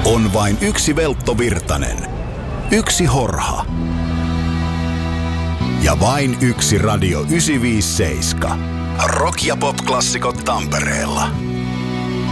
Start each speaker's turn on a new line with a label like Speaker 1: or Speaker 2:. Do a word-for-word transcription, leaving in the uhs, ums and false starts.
Speaker 1: On vain yksi Veltto Virtanen, yksi Horha ja vain yksi Radio yhdeksänsataaviisikymmentäseitsemän. Rock- ja pop-klassikot Tampereella.